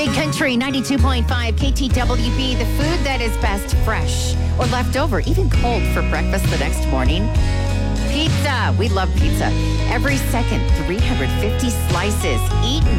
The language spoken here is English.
Big Country 92.5 KTWB, the food that is best fresh or left over, even cold for breakfast the next morning. Pizza. We love pizza. Every second, 350 slices eaten.